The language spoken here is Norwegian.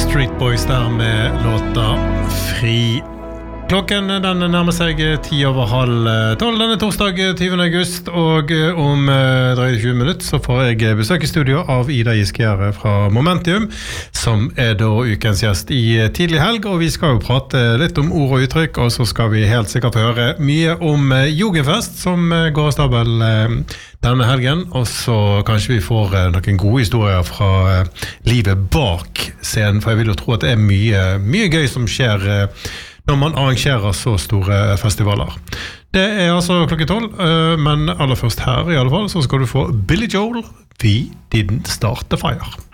Street Boys der med låta Fri. Klokken den nærmer seg 10:30 denne torsdag 20. august, og om drøye 20 minutter så får jeg besøk i studio av Ida Giskjære fra Momentium, som da ukens gjest i tidlig helg, og vi skal jo prate litt om ord og uttrykk, og så skal vi helt sikkert høre mye om Jugendfest, som går av stabel denne helgen, og så kanskje vi får noen gode historier fra livet bak scenen, for jeg vil jo tro at det mye gøy som skjer når man arrangerer så store festivaler. Det altså klokken 12, men aller først her i alle fall, så skal du få Billy Joel, We Didn't Start the Fire.